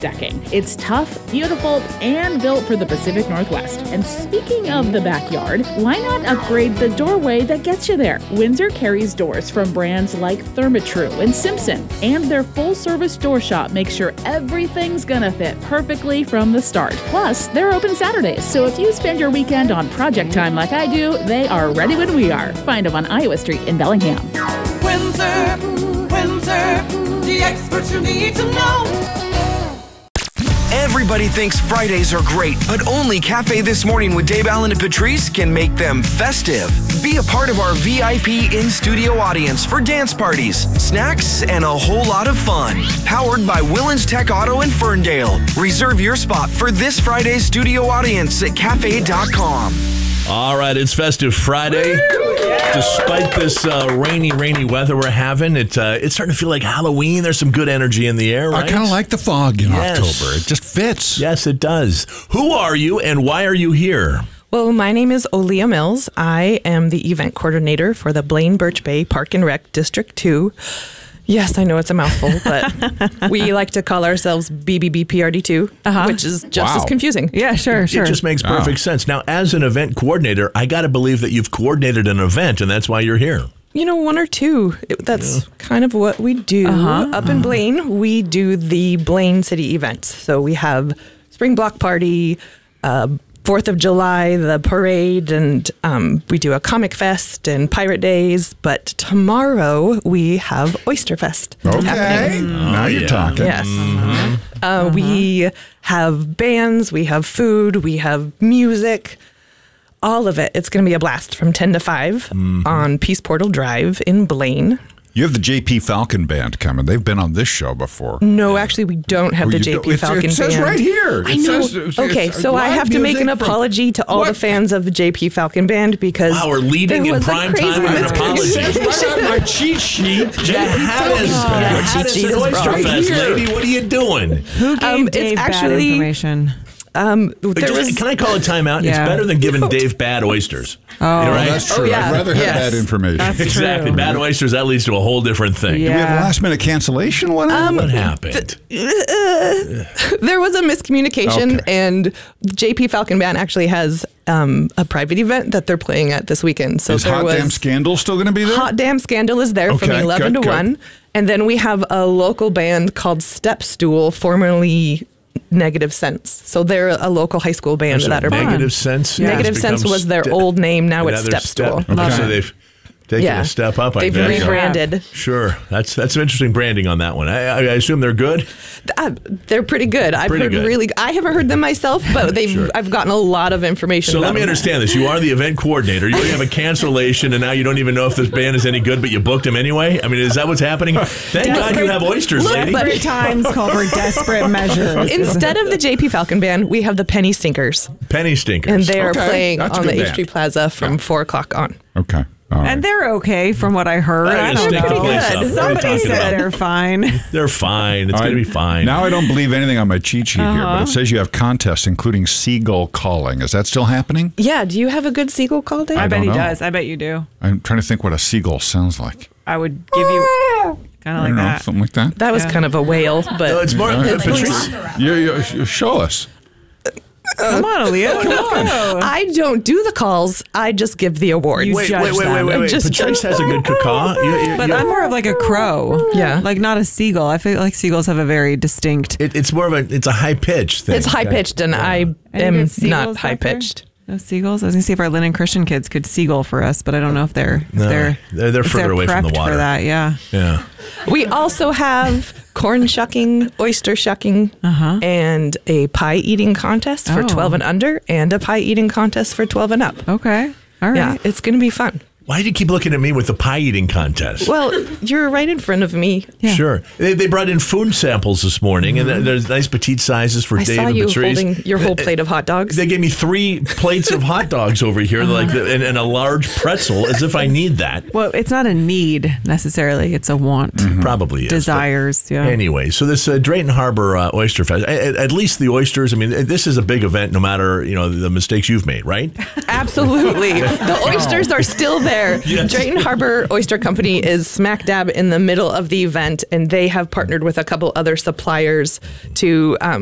decking. It's tough, beautiful, and built for the Pacific Northwest. And speaking of the backyard, why not upgrade the doorway that gets you there? Windsor carries doors from brands like Therma-Tru and Simpson, and their full-service door shop makes sure everything's gonna fit perfectly from the start. Plus, they're open Saturdays, so if you spend your weekend on project time like I do, they are ready when we are. Find them on Iowa Street in Bellingham. Windsor, the experts you need to know. Everybody thinks Fridays are great, but only Cafe This Morning with Dave Allen and Patrice can make them festive. Be a part of our VIP in-studio audience for dance parties, snacks, and a whole lot of fun. Powered by Willens Tech Auto in Ferndale. Reserve your spot for this Friday's studio audience at cafe.com. All right, it's Festive Friday. Despite this rainy weather we're having, it's starting to feel like Halloween. There's some good energy in the air, right? I kind of like the fog in October. It just fits. Yes, it does. Who are you and why are you here? Well, my name is Olia Mills. I am the event coordinator for the Blaine Birch Bay Park and Rec District 2. Yes, I know it's a mouthful, but we like to call ourselves BBBPRD2, which is just as confusing. Yeah, sure. It just makes perfect sense. Now, as an event coordinator, I got to believe that you've coordinated an event, and that's why you're here. You know, one or two. That's kind of what we do. Up in Blaine, we do the Blaine City events. So we have Spring Block Party, 4th of July, the parade, and we do a comic fest and pirate days. But tomorrow we have Oyster Fest happening. Now you're talking. Yes. We have bands, we have food, we have music, all of it. It's going to be a blast from 10 to 5 on Peace Portal Drive in Blaine. You have the JP Falcon Band coming. They've been on this show before. No, actually, we don't have the JP Falcon Band. It says right here. I know. Okay, so I have to make an apology to all the fans of the JP Falcon Band because we're leading in prime time with an apology. Right on my cheat sheet. Cheat sheet is Oyster Fest, lady. What are you doing? Who gave Dave bad information? Can I call a timeout? It's better than giving Dave bad oysters. Right? That's true. I'd rather have that information. That's exactly. True. Bad oysters, that leads to a whole different thing. Yeah. Do we have a last-minute cancellation? What happened? There was a miscommunication, and JP Falcon Band actually has a private event that they're playing at this weekend. So is Hot Damn Scandal still going to be there? Hot Damn Scandal is there from 11 to 1. And then we have a local band called Step Stool, formerly Negative Sense. So they're a local high school band that are Negative Sense. Negative Sense was their old name. Now it's Step Stool. So they've taken a step up. They've rebranded. Sure, that's some interesting branding on that one. I assume they're good. They're pretty good. I've heard I haven't heard them myself, but I've gotten a lot of information. So about let me understand this. You are the event coordinator. You have a cancellation, and now you don't even know if this band is any good, but you booked them anyway. I mean, is that what's happening? Thank God you have oysters, lady. Desperate times call for desperate measures. Instead of the JP Falcon Band, we have the Penny Stinkers. Penny Stinkers, and they are playing on the H3 Plaza from 4 o'clock on. Okay. And they're okay from what I heard. I don't know. Somebody said they're fine. They're fine. It's going to be fine. Now I don't believe anything on my cheat sheet here, but it says you have contests including seagull calling. Is that still happening? Yeah. Do you have a good seagull call, Dave? I bet he does. I bet you do. I'm trying to think what a seagull sounds like. I would give you kind of like that. Something like that. That was kind of a whale, but no, it's more. You show us. Come on, Aaliyah. Come on. I don't do the calls. I just give the awards. Wait. Patrice has a good caca. But I'm more of like a crow. Yeah. Like not a seagull. I feel like seagulls have a very distinct. It's more of it's a high pitched thing. It's high pitched, and I am not high pitched. No seagulls. I was gonna see if our Lynn Christian kids could seagull for us, but I don't know if they're further away from the water for that. Yeah. We also have corn shucking, oyster shucking, and a pie eating contest for 12 and under, and a pie eating contest for 12 and up. Okay. All right. Yeah, it's going to be fun. Why do you keep looking at me with the pie eating contest? Well, you're right in front of me. Yeah. Sure. They brought in food samples this morning, and there's nice petite sizes for Dave and Patrice. I saw you holding your whole plate of hot dogs. They gave me 3 plates of hot dogs over here, and a large pretzel, as if I need that. Well, it's not a need necessarily; it's a want. Probably is. Desires. Yeah. Anyway, so this Drayton Harbor Oyster Fest. At least the oysters. I mean, this is a big event, no matter the mistakes you've made, right? Absolutely. The oysters are still there. there. Yes. Drayton Harbor Oyster Company is smack dab in the middle of the event, and they have partnered with a couple other suppliers to